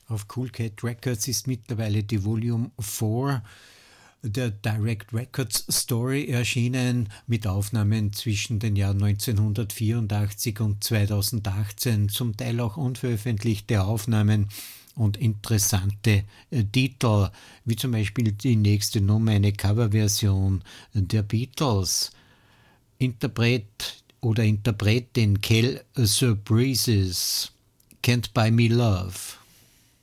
Auf Cool Cat Records ist mittlerweile die Volume 4 der Direct Records Story erschienen, mit Aufnahmen zwischen den Jahren 1984 und 2018, zum Teil auch unveröffentlichte Aufnahmen und interessante Titel, wie zum Beispiel die nächste Nummer, eine Coverversion der Beatles. Interpret oder Interpretin Kel Surprises, Can't Buy Me Love.